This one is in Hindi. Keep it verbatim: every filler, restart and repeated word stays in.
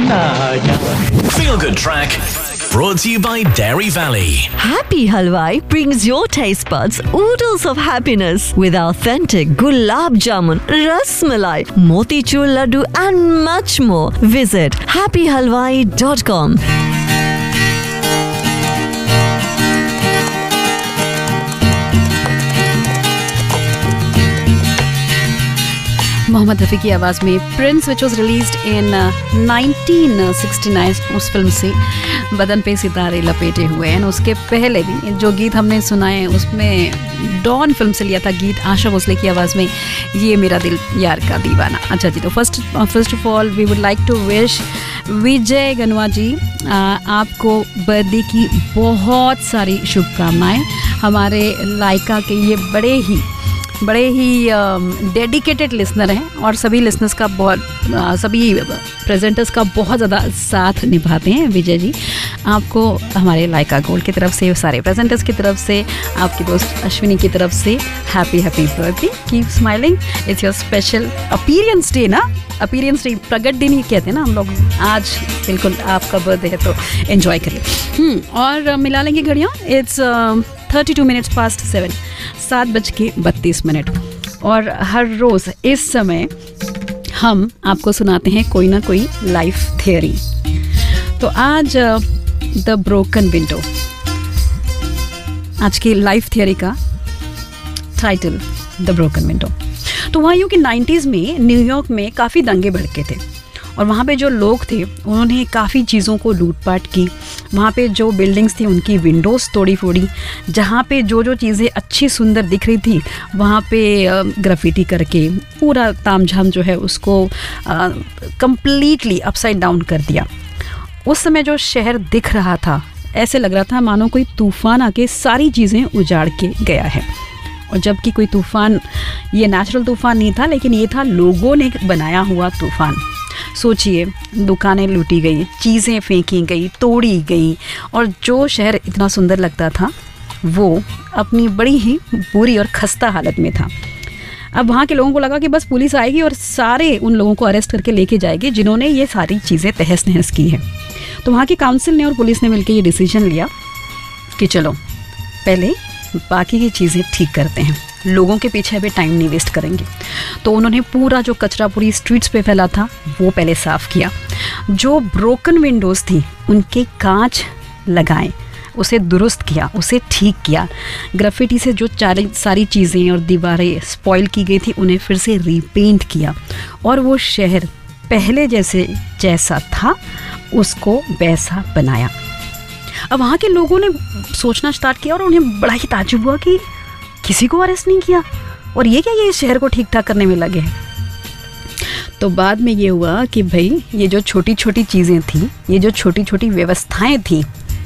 ना जाए। Feel Good Track brought to you by Dairy Valley. Happy Halwai brings your taste buds oodles of happiness with authentic gulab jamun, ras malai, motichur laddu and much more. Visit happy halwai dot com. Mohammad Rafi की आवाज़ में Prince which was released in nineteen sixty nine, उस फिल्म से बदन पे सितारे लपेटे हुए हैं। उसके पहले भी जो गीत हमने सुना है उसमें डॉन फिल्म से लिया था गीत आशा भोसले की आवाज़ में, ये मेरा दिल यार का दीवाना। अच्छा जी, तो first first of all we would like to wish विजय गनवा जी आपको बर्थडे की बहुत सारी शुभकामनाएं। हमारे लाइका के ये बड़े ही बड़े ही डेडिकेटेड लिसनर हैं और सभी लिसनर्स का बहुत सभी प्रेजेंटर्स का बहुत ज़्यादा साथ निभाते हैं। विजय जी, आपको हमारे लाइका गोल्ड की तरफ से, सारे प्रेजेंटर्स की तरफ से, आपकी दोस्त अश्विनी की तरफ से happy happy birthday. Keep smiling, it's your special appearance day ना, अपीयरेंस डे प्रगट दिन ही कहते हैं ना हम लोग। आज बिल्कुल आपका बर्थडे है तो एंजॉय करिए। और मिला लेंगे घड़ियाँ, it's thirty two minutes past seven, सात बज के बत्तीस मिनट। और हर रोज़ इस समय हम आपको सुनाते हैं कोई ना कोई लाइफ थियोरी। तो आज द ब्रोकन विंडो, आज की लाइफ थियोरी का टाइटल द ब्रोकन विंडो। तो वहाँ यूँ कि नाइन्टीज़ में न्यूयॉर्क में काफ़ी दंगे भड़के थे और वहाँ पे जो लोग थे उन्होंने काफ़ी चीज़ों को लूटपाट की। वहाँ पे जो बिल्डिंग्स थी उनकी विंडोज़ तोड़ी फोड़ी, जहाँ पे जो जो चीज़ें अच्छी सुंदर दिख रही थी वहाँ पे ग्राफिटी करके पूरा तामझाम जो है उसको कम्प्लीटली अपसाइड डाउन कर दिया। उस समय जो शहर दिख रहा था ऐसे लग रहा था मानो कोई तूफ़ान आके सारी चीज़ें उजाड़ के गया है। और जबकि कोई तूफ़ान, ये नेचुरल तूफ़ान नहीं था लेकिन ये था लोगों ने बनाया हुआ तूफ़ान। सोचिए, दुकानें लूटी गई, चीज़ें फेंकी गई, तोड़ी गई और जो शहर इतना सुंदर लगता था वो अपनी बड़ी ही बुरी और खस्ता हालत में था। अब वहाँ के लोगों को लगा कि बस पुलिस आएगी और सारे उन लोगों को अरेस्ट करके लेके जाएगी जिन्होंने ये सारी चीज़ें तहस नहस की है। तो वहाँ की काउंसिल ने और पुलिस ने मिलकर ये डिसीजन लिया कि चलो पहले बाकी की चीज़ें ठीक करते हैं, लोगों के पीछे अभी टाइम नहीं वेस्ट करेंगे। तो उन्होंने पूरा जो कचरा पूरी स्ट्रीट्स पे फैला था वो पहले साफ़ किया। जो ब्रोकन विंडोज़ थी उनके कांच लगाए, उसे दुरुस्त किया, उसे ठीक किया। ग्राफिटी से जो चार सारी चीज़ें और दीवारें स्पॉइल की गई थी उन्हें फिर से रीपेंट किया और वो शहर पहले जैसे जैसा था उसको वैसा बनाया। अब वहाँ के लोगों ने सोचना स्टार्ट किया और उन्हें बड़ा ही ताज्जुब हुआ कि किसी को अरेस्ट नहीं किया और ये क्या, ये इस शहर को ठीक ठाक करने में लगे हैं। तो बाद में ये हुआ कि भाई ये जो छोटी छोटी चीज़ें थी, ये जो छोटी छोटी व्यवस्थाएं थी